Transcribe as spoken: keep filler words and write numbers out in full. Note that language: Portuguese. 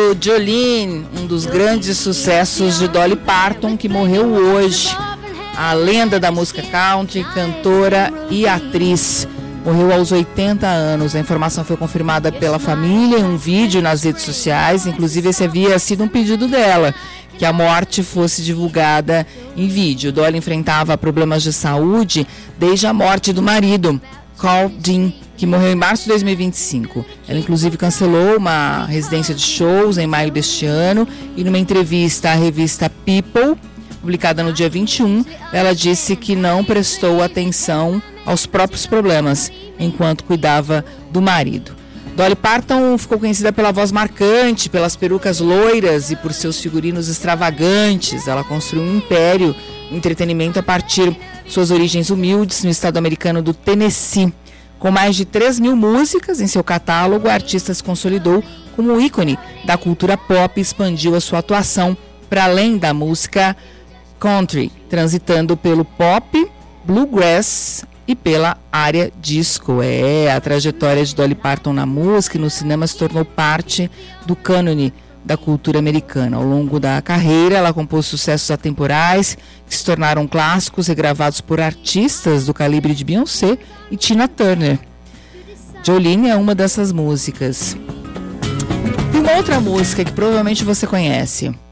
Jolene, um dos grandes sucessos de Dolly Parton, que morreu hoje. A lenda da música country, cantora e atriz. Morreu aos oitenta anos. A informação foi confirmada pela família em um vídeo nas redes sociais. Inclusive, esse havia sido um pedido dela, que a morte fosse divulgada em vídeo. Dolly enfrentava problemas de saúde desde a morte do marido, Carl Dean, que morreu em março de dois mil e vinte e cinco. Ela, inclusive, cancelou uma residência de shows em maio deste ano e, numa entrevista à revista People, publicada no dia vinte e um, ela disse que não prestou atenção aos próprios problemas enquanto cuidava do marido. Dolly Parton ficou conhecida pela voz marcante, pelas perucas loiras e por seus figurinos extravagantes. Ela construiu um império no entretenimento a partir de suas origens humildes no estado americano do Tennessee. Com mais de três mil músicas em seu catálogo, a artista se consolidou como ícone da cultura pop e expandiu a sua atuação para além da música country, transitando pelo pop, bluegrass e pela área disco. É, a trajetória de Dolly Parton na música e no cinema se tornou parte do cânone da cultura americana. Ao longo da carreira, ela compôs sucessos atemporais que se tornaram clássicos, regravados por artistas do calibre de Beyoncé e Tina Turner. Jolene é uma dessas músicas. E uma outra música que provavelmente você conhece.